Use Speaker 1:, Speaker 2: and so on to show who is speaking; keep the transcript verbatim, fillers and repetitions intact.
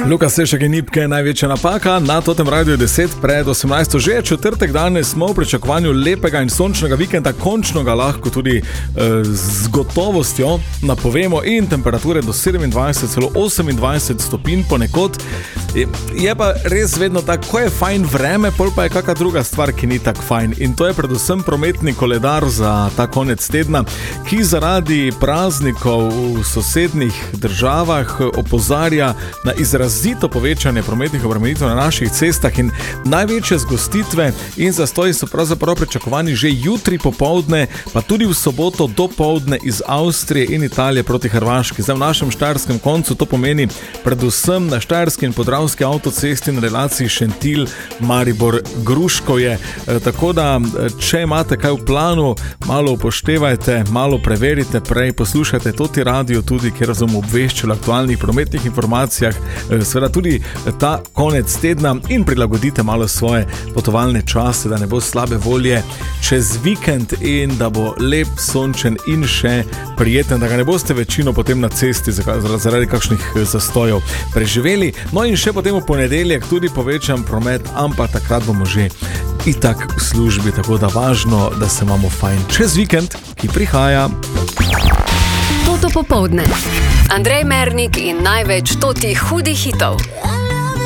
Speaker 1: Luka Sešek in Nipke je največja napaka na Totem Radiu deset pred osemnajsto. Že je četrtek, danes smo v pričakovanju lepega in sončnega vikenda, končno ga lahko tudi e, z gotovostjo napovemo in temperature do sedemindvajset, celo osemindvajset stopinj ponekod. Je, je pa res vedno tako, ko je fajn vreme, pol pa je kakšna druga stvar, ki ni tako fajn. In to je predvsem prometni koledar za ta konec tedna, ki zaradi praznikov v sosednjih državah opozarja na izrazito povečanje prometnih obremenitev na naših cestah in največje zgostitve in zastoji so pravzaprav pričakovani že jutri popoldne, pa tudi v soboto dopoldne iz Avstrije in Italije proti Hrvaški. Zdaj v našem štajerskem koncu to pomeni predvsem na štajerski in podravski avtocesti na relaciji Šentilj-Maribor-Gruškovje. E, tako da, če imate kaj v planu, malo upoštevajte, malo preverite, prej poslušajte Toti radio tudi, kjer sem obveščal aktualnih prometnih informacijah, e, seveda tudi ta konec tedna in prilagodite malo svoje potovalne čase, da ne bo slabe volje čez vikend in da bo lep, sončen in še prijeten, da ga ne boste večino potem na cesti zaradi kakšnih zastojev preživeli. No in še potem v ponedeljek tudi povečan promet, ampak takrat bomo že itak v službi, tako da važno, da se imamo fajn čez vikend, ki prihaja.
Speaker 2: Toto popoldne. Andrej Mernik in največ Toti hudih hitov.